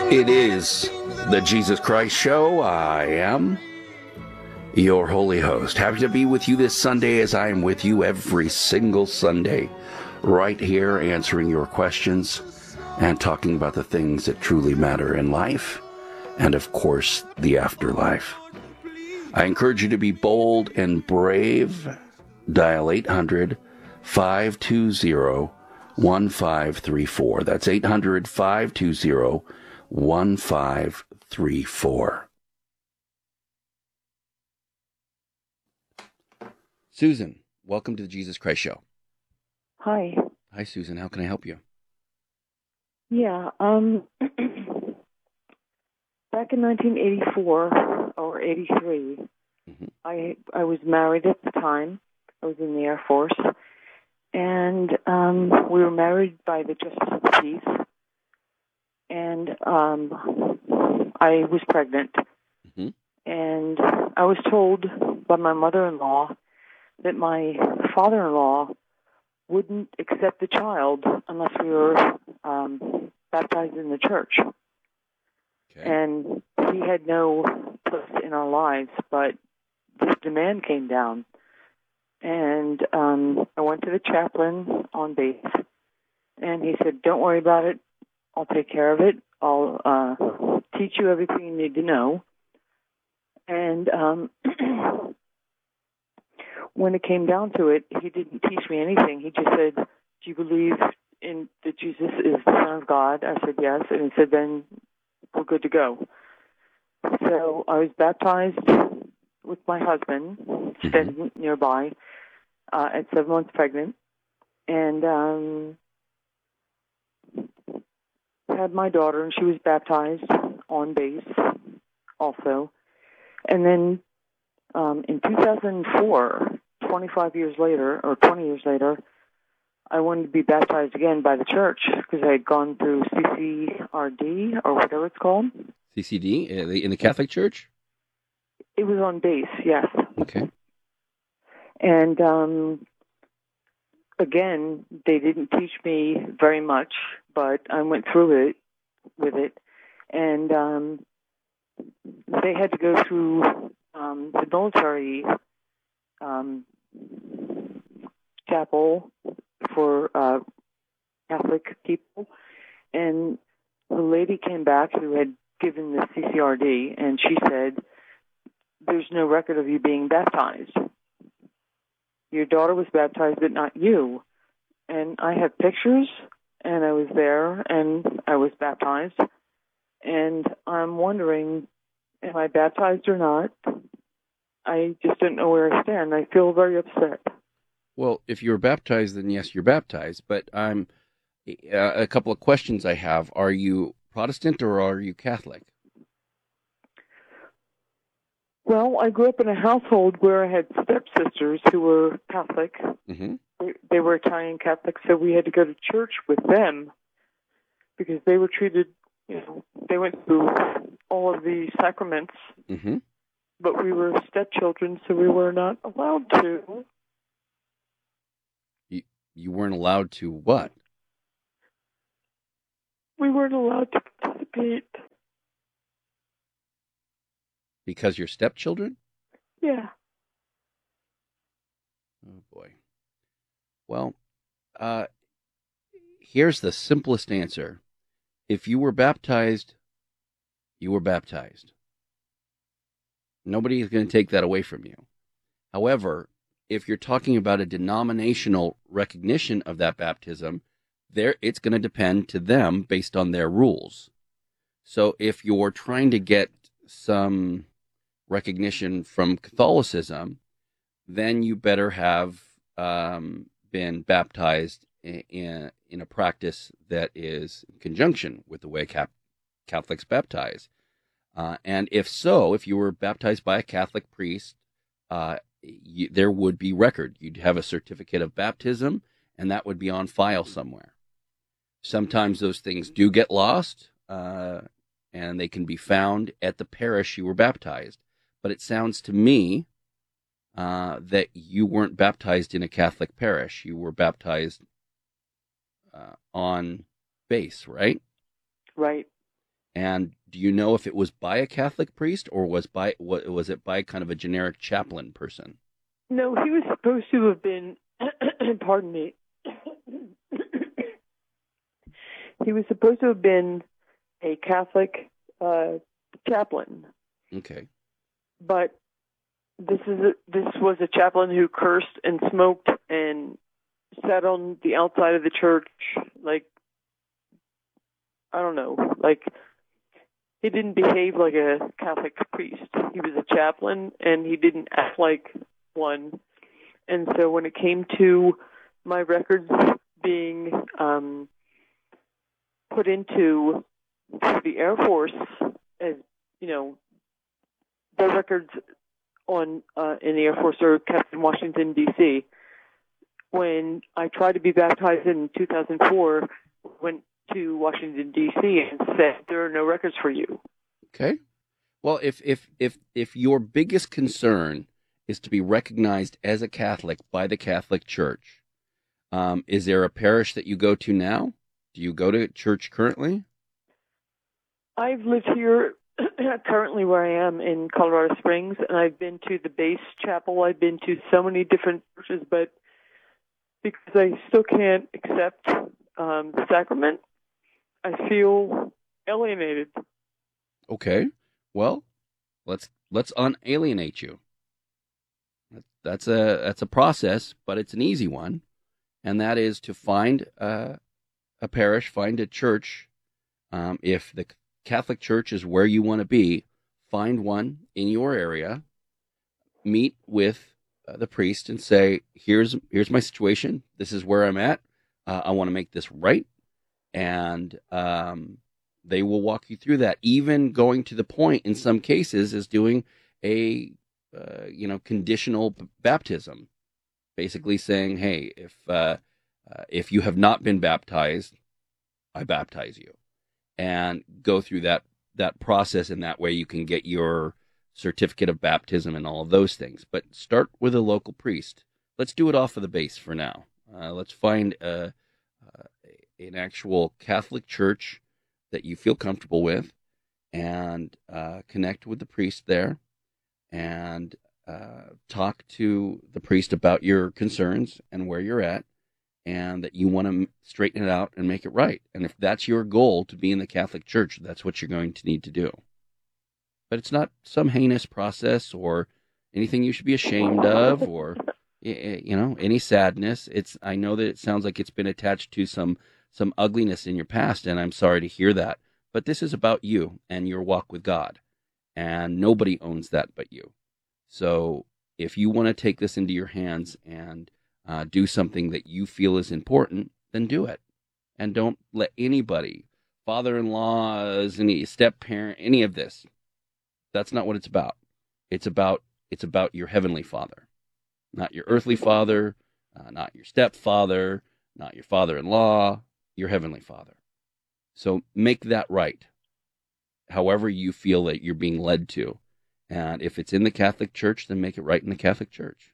It is the Jesus Christ Show. I am your holy host. Happy to be with you this Sunday, as I am with you every single Sunday, right here answering your questions and talking about the things that truly matter in life and, of course, the afterlife. I encourage you to be bold and brave. Dial 800-520-1534. That's 800-520-1534. Susan, welcome to the Jesus Christ Show. Hi. Hi, Susan. How can I help you? Yeah, back in 1984 or 83, I was married at the time. I was in the Air Force, and we were married by the Justice of the Peace, and I was pregnant, and I was told by my mother-in-law that my father-in-law wouldn't accept the child unless we were baptized in the church. Okay. And he had no place in our lives, but this demand came down. And I went to the chaplain on base, and he said, "Don't worry about it. I'll take care of it. I'll teach you everything you need to know." And when it came down to it, he didn't teach me anything. He just said, "Do you believe in that Jesus is the Son of God?" I said, "Yes." And he said, "Then we're good to go." So I was baptized with my husband, standing nearby, at 7 months pregnant, and had my daughter, and she was baptized on base also. And then in 2004, 25 years later, or 20 years later, I wanted to be baptized again by the church because I had gone through CCRD, or whatever it's called. CCD? In the Catholic Church? It was on base, yes. Okay. And again, they didn't teach me very much, but I went through it with it. And they had to go through the military chapel for Catholic people. And the lady came back who had given the CCRD, and she said, "There's no record of you being baptized. Your daughter was baptized, but not you." And I have pictures, and I was there, and I was baptized. And I'm wondering, am I baptized or not? I just don't know where I stand. I feel very upset. Well, if you're baptized, then yes, you're baptized. But I'm a couple of questions I have. Are you Protestant or are you Catholic? Well, I grew up in a household where I had stepsisters who were Catholic. They were Italian Catholic, so we had to go to church with them because they were treated, they went through all of the sacraments, but we were stepchildren, so we were not allowed to. You weren't allowed to what? We weren't allowed to participate. Because you're stepchildren? Yeah. Oh, boy. Well, here's the simplest answer. If you were baptized, you were baptized. Nobody is going to take that away from you. However, if you're talking about a denominational recognition of that baptism, it's going to depend to them based on their rules. So if you're trying to get some recognition from Catholicism, then you better have been baptized in a practice that is in conjunction with the way Catholics baptize. And if so, if you were baptized by a Catholic priest, there would be record. You'd have a certificate of baptism, and that would be on file somewhere. Sometimes those things do get lost, and they can be found at the parish you were baptized. But it sounds to me that you weren't baptized in a Catholic parish. You were baptized on base, right? Right. And do you know if it was by a Catholic priest or was it by kind of a generic chaplain person? No, he was supposed to have been, pardon me, he was supposed to have been a Catholic chaplain. Okay. But this was a chaplain who cursed and smoked and sat on the outside of the church, like, I don't know, like, he didn't behave like a Catholic priest. He was a chaplain, and he didn't act like one. And so when it came to my records being put into the Air Force, as you know, the records on in the Air Force are kept in Washington, D.C. When I tried to be baptized in 2004, went to Washington, D.C. and said, there are no records for you. Okay. Well, if your biggest concern is to be recognized as a Catholic by the Catholic Church, is there a parish that you go to now? Do you go to church currently? I've lived here currently where I am in Colorado Springs, and I've been to the base chapel. I've been to so many different churches, but because I still can't accept the sacrament, I feel alienated. Okay. Well, let's unalienate you. That's a process, but it's an easy one, and that is to find a parish, find a church. If the Catholic Church is where you want to be, find one in your area. Meet with the priest and say, "Here's my situation. This is where I'm at. I want to make this right," and they will walk you through that. Even going to the point, in some cases, is doing a conditional baptism, basically saying, "Hey, if you have not been baptized, I baptize you," and go through that process. In that way, you can get your certificate of baptism and all of those things. But start with a local priest. Let's do it off of the base for now. Let's find an actual Catholic church that you feel comfortable with, and connect with the priest there, and talk to the priest about your concerns and where you're at, and that you want to straighten it out and make it right. And if that's your goal, to be in the Catholic Church, that's what you're going to need to do. But it's not some heinous process or anything you should be ashamed of, or any sadness. I know that it sounds like it's been attached to some ugliness in your past, and I'm sorry to hear that. But this is about you and your walk with God, and nobody owns that but you. So if you want to take this into your hands and do something that you feel is important, then do it. And don't let anybody, father-in-laws, any step-parent, any of this. That's not what it's about. It's about your heavenly Father, not your earthly father, not your stepfather, not your father-in-law, your heavenly Father. So make that right, however you feel that you're being led to. And if it's in the Catholic Church, then make it right in the Catholic Church.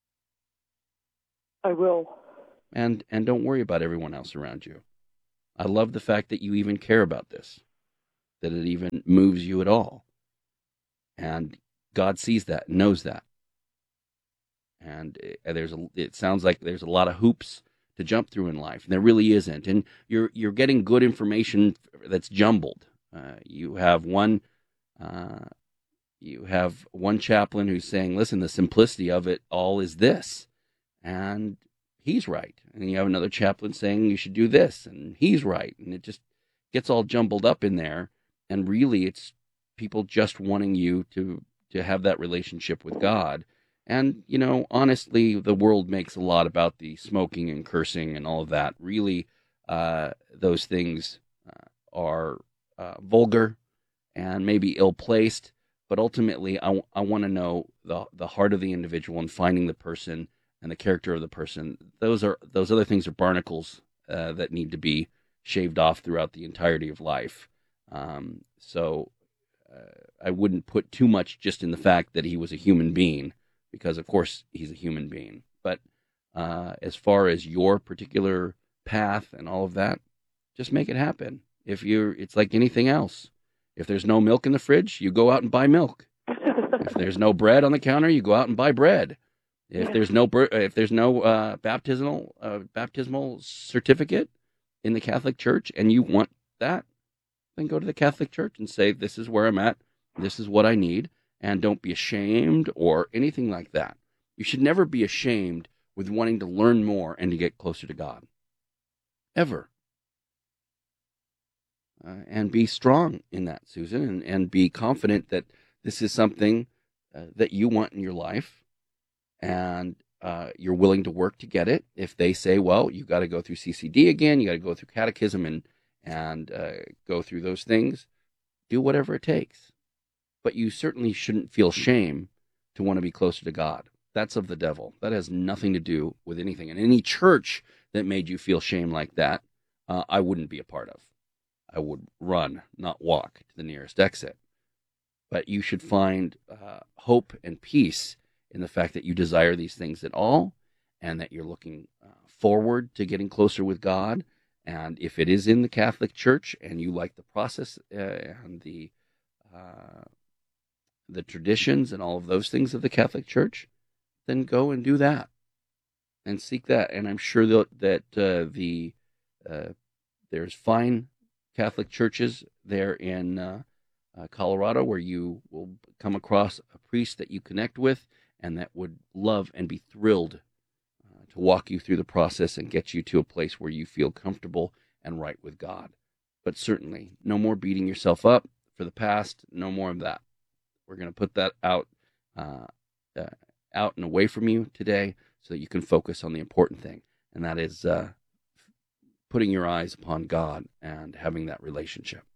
I will. And don't worry about everyone else around you. I love the fact that you even care about this, that it even moves you at all. And God sees that, knows that. And it sounds like there's a lot of hoops to jump through in life, and there really isn't. And you're getting good information that's jumbled. You have one chaplain who's saying, "Listen, the simplicity of it all is this," and he's right. And then you have another chaplain saying you should do this, and he's right. And it just gets all jumbled up in there. And really, it's people just wanting you to have that relationship with God. And, honestly, the world makes a lot about the smoking and cursing and all of that. Really, those things are vulgar and maybe ill-placed. But ultimately, I want to know the heart of the individual and finding the person and the character of the person. Those other things are barnacles that need to be shaved off throughout the entirety of life. So I wouldn't put too much just in the fact that he was a human being, because of course he's a human being. But as far as your particular path and all of that, just make it happen. It's like anything else. If there's no milk in the fridge, you go out and buy milk. If there's no bread on the counter, you go out and buy bread. If there's no baptismal certificate in the Catholic Church and you want that, then go to the Catholic Church and say, this is where I'm at, this is what I need, and don't be ashamed or anything like that. You should never be ashamed with wanting to learn more and to get closer to God. Ever. And be strong in that, Susan, and be confident that this is something that you want in your life, and you're willing to work to get it. If they say, well, you got to go through CCD again, you got to go through catechism and go through those things, do whatever it takes. But you certainly shouldn't feel shame to want to be closer to God. That's of the devil. That has nothing to do with anything. And any church that made you feel shame like that, I wouldn't be a part of. I would run, not walk to the nearest exit. But you should find hope and peace in the fact that you desire these things at all, and that you're looking forward to getting closer with God. And if it is in the Catholic Church and you like the process and the traditions and all of those things of the Catholic Church, then go and do that and seek that. And I'm sure that there's fine Catholic churches there in Colorado where you will come across a priest that you connect with and that would love and be thrilled to walk you through the process and get you to a place where you feel comfortable and right with God. But certainly, no more beating yourself up for the past, no more of that. We're going to put that out and away from you today so that you can focus on the important thing, and that is putting your eyes upon God and having that relationship.